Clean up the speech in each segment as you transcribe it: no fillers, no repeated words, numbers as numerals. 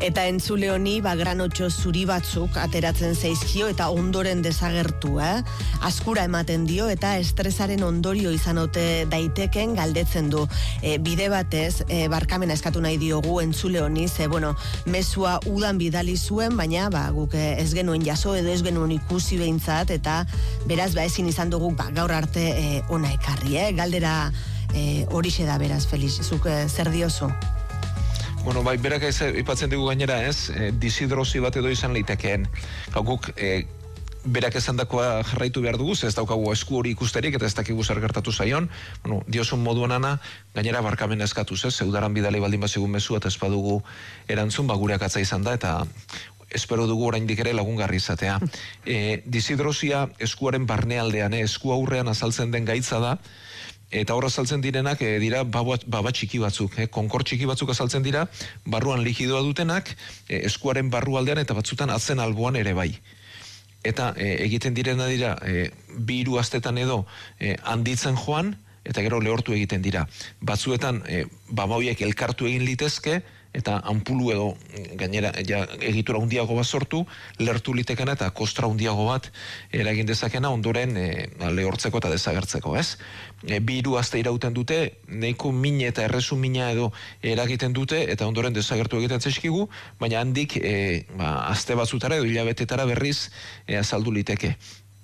Eta entzule honi granotxo zuri batzuk ateratzen zaizkio eta ondoren desagertu, askura ematen dio eta estresaren ondorio izan ote daiteken galdetzen du. Bide batez, barkamena eskatu nahi diogu entzule honi, mesua udan bidali zuen, baina guk ez genuen jaso edo ez genuen ikusi behintzat, eta beraz ezin izan dugu gaur arte ona ekarri, galdera horixe da beraz, Felix, zuk zer diozu? Bai, berak ipatzen dugu gainera disidrosi bat edo izan leitekeen. Guk berak esandakoa jarraitu behar dugu, ez daukagu esku hori ikusterik eta ez dakigu zer gertatu zaion. Diosun moduan ana, gainera barkamena eskatuz, zeudaran bidali baldin bazigun mezu eta ez badugu erantzun, gureak atza izan da, eta espero dugu oraindik ere lagungarri izatea. Disidrosia eskuaren barnealdean, esku aurrean azaltzen den gaitza da, eta hor azaltzen direnak dira baba txiki batzuk, konkor txiki batzuk azaltzen dira, barruan likidoa dutenak, eskuaren barrualdean eta batzutan atzen alboan ere bai. Eta egiten direna dira, 2 astetan edo handitzen joan, eta gero lehortu egiten dira. Batzuetan baba horiek elkartu egin litezke, eta anpulu edo gainera egitura handiago bat sortu, lertu litekena eta kostra handiago bat eragin dezakena ondoren lehortzeko eta desagertzeko, ez? 2 aste irauten dute, nahiko mine eta errezu mina edo eragiten dute, eta ondoren desagertu egiten zaizkigu, baina handik aste batzutara edo hilabetetara berriz azaldu liteke.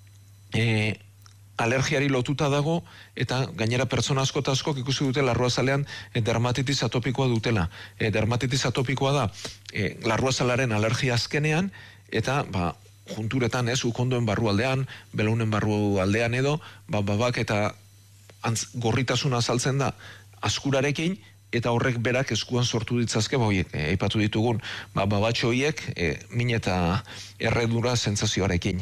Alergiari lotuta dago, eta gainera pertsona asko eta askok ikusi dute larruazalean dermatitis atopikoa dutela. Dermatitis atopikoa da larruazalaren alergia azkenean, eta junturetan ukondoen barrualdean, belaunen barrualdean edo, babak eta gorritasuna azaltzen da askurarekin, eta horrek berak eskuan sortu ditzazke, aipatu ditugun, babatxo horiek min eta erredura sentsazioarekin.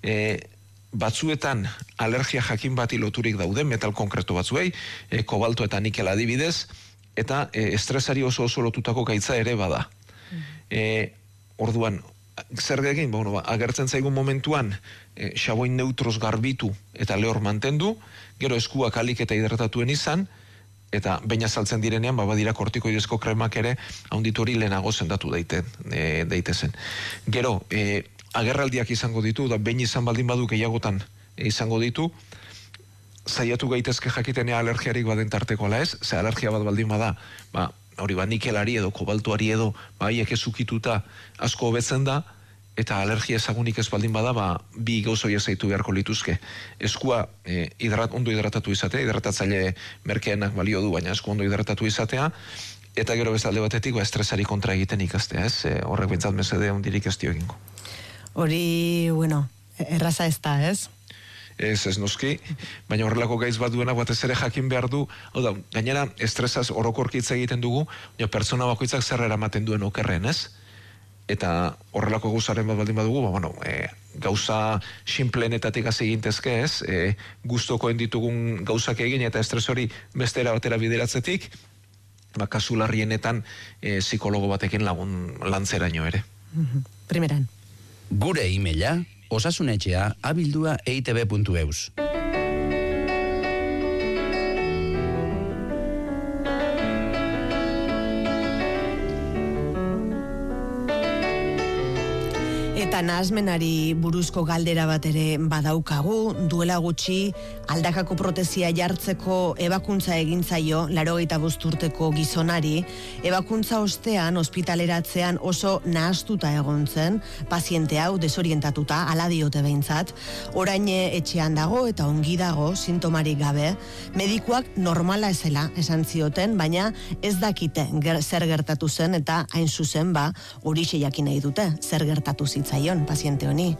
Batzuetan alergia jakin bati loturik daude, metal konkretu batzuei, kobalto eta nikel adibidez, eta estresari oso lotutako gaitza ere bada. Orduan, zer egin? Agertzen zaigun momentuan, xaboin neutros garbitu eta lehor mantendu, gero eskuak alik eta hidratatuen izan, eta baina saltzen direnean, badira kortikoidezko kremak ere, haunditu hori lehenago sendatu daitezen. Gero, agerraldiak izango ditu, da behin izan baldin badu gehiagotan izango ditu, saiatu gaitezke jakitenea alergiarik baden tarteko ala ez, ze alergia bat baldin bada, nikelari edo kobaltuari edo, haiek ezukituta asko hobetzen da, eta alergia ezagunik ez baldin bada, 2 gauzoia zaitu beharko lituzke. Eskua ondo hidratatu izatea, hidratatzaile merkeenak balio du, baina esku ondo hidratatu izatea, eta gero bezalde batetik estresari kontra egiten ikastea, ez? Horrek bentsat mesede ondirik ez dio egingo. Hori, erraza ez da, ez? Ez noski, baina horrelako gaiz bat duena batez ere jakin behar du, gainera estresaz orokorkitza egiten dugu, pertsona bakoitzak zer eramaten duen okerren, ez? Eta horrelako gauzaren bat baldin badugu, gauza simplenetatik hasi egintezke, ez? Gustokoen ditugun gauzak egin eta estres hori bestera batera bideratzetik, kasu larrienetan psikologo batekin lantzeraino ere. Primeran. Gure e-maila osasunetxea@eitb.eus. Eta nahasmenari buruzko galdera bat ere badaukagu, duela gutxi aldakako protezia jartzeko ebakuntza egin zaio 85 urteko gizonari, ebakuntza ostean ospitaleratzean oso nahastuta egon zen, paziente hau desorientatuta, hala diote behintzat, orain etxean dago eta ongi dago, sintomarik gabe, medikuak normala ezela esan zioten, baina ez dakite zer gertatu zen eta hain zuzen horixe jakin nahi dute, zer gertatu zitzaion paziente honi.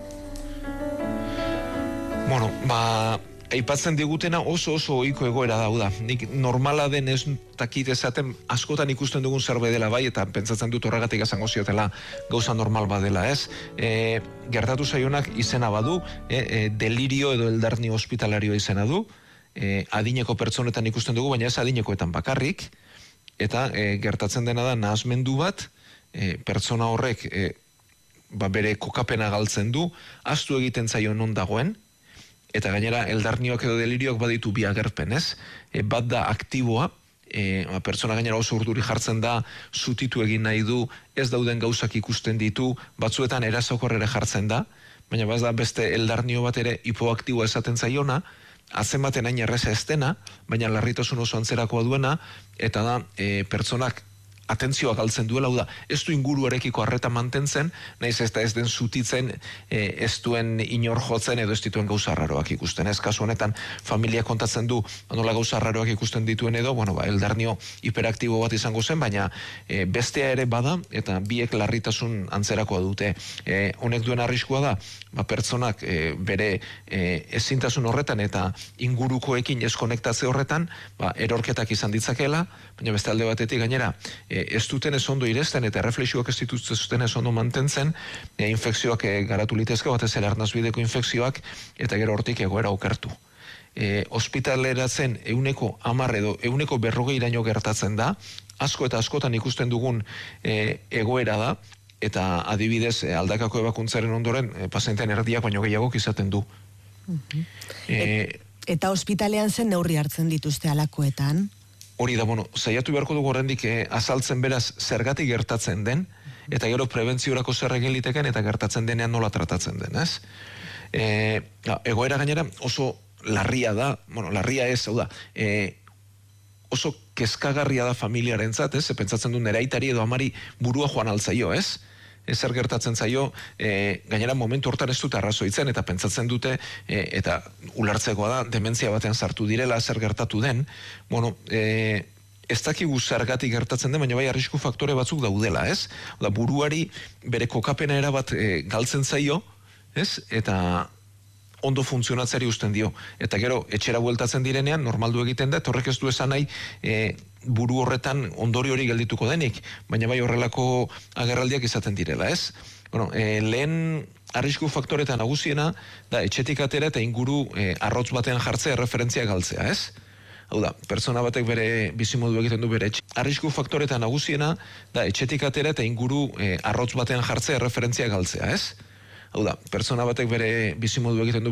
Aipatzen digutena oso ohiko egoera da. Nik normala den ez dakit esaten askotan ikusten dugun zerbait dela bai, eta pentsatzen dut horregatik esango ziotela gauza normal badela, ez? Gertatu zaionak izena badu, delirio edo eldarni hospitalarioa izena du, adineko pertsonetan ikusten dugu, baina ez adinekoetan bakarrik, eta gertatzen dena da nahasmendu bat, pertsona horrek bere kokapena galtzen du, ahaztu egiten zaio non dagoen, eta gainera eldarnioak edo delirioak baditu bi agerpen, ez? Bat da aktiboa, pertsona gainera oso urduri jartzen da, zutitu egin nahi du, ez dauden gauzak ikusten ditu, batzuetan erasokorrere jartzen da, baina da beste eldarnio bat ere hipoaktiboa esaten zaiona, atzen baten hain erreza ez dena, baina larritasun oso antzerakoa duena, eta da pertsonak atentzioa galtzen duela, hau da, ez du inguruarekiko harreta mantentzen, naiz ez da ez den zutitzen, ez duen inor jotzen edo ez dituen gauza arraroak ikusten. Ez kasu honetan, familia kontatzen du, nola gauza arraroak ikusten dituen edo, eldarnio hiperaktibo bat izango zen, baina bestea ere bada, eta biek larritasun antzerakoa dute. Honek duen arriskua da, pertsonak bere ezintasun horretan eta ingurukoekin ez konektazio horretan, erorketak izan ditzakela, baina beste alde batetik gainera, ez duten ez ondo irezten eta erreflexioak ez dituzten ez ondo mantentzen, infekzioak garatu litezke, batez ere arnazbideko infekzioak, eta gero hortik egoera okertu. Ospitaleratzen 10% edo 40% gertatzen da, asko eta askotan ikusten dugun egoera da, eta adibidez aldakako ebakuntzaren ondoren pazientean erdiak baino gehiago izaten du. Eta ospitalean zen neurri hartzen dituzte alakoetan? Hori da, saiatu beharko dugu horrendik azaltzen beraz zergatik gertatzen den, eta gero prebentziorako zer egin liteken eta gertatzen denean nola tratatzen den, ez? Egoera gainera oso larria da, larria ez, hau da, oso kezkagarria da familiarentzat, ez? Pentsatzen du nere aitari edo amari burua joan altzaio, ez? Zer gertatzen zaio, gainera momentu hortan ez dute arrazoitzen, eta pentsatzen dute, eta ulertzekoa da, dementzia batean sartu direla, zer gertatu den, ez dakigu zergatik gertatzen den, baina bai arrisku faktore batzuk daudela, ez? Oda, buruari bere kokapena erabat galtzen zaio, ez? Eta ondo funtzionatzeari usten dio. Eta gero, etxera bueltatzen direnean, normaldu egiten da, eta horrek ez du esan nahi, buru horretan ondori hori geldituko denik, baina bai horrelako agerraldiak izaten direla, ez? Lehen arrisku faktoreta nagusiena, da etxetik atera eta inguru arrotz batean jartzea erreferentzia galtzea, ez? Hau da, pertsona batek bere bizimodu egiten du bere etxe. Arrisku faktoreta nagusiena, da etxetik atera eta inguru arrotz batean jartzea erreferentzia galtzea, ez? Hau da, pertsona batek bere bizimodu egiten du